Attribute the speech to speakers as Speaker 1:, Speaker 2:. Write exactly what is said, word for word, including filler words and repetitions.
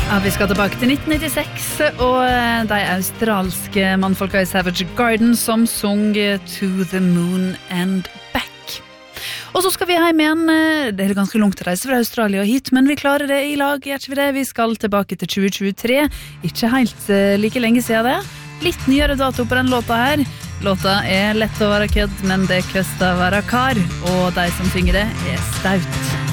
Speaker 1: Ja, vi skal tilbake til nitten nittiseks, og de australske mannfolka i Savage Garden som sung To the Moon and Back. Og så skal vi hjem igjen. Det er ganske langt å reise fra Australia og hit, men vi klarer det i lag, gjør ikke vi det? Vi skal tilbake til tjue tjuetre, ikke helt like lenge siden det. Litt nyere dato på den låta her. Låta er lett å være kødd, men det køster å være kar, og de som synger det er Staut.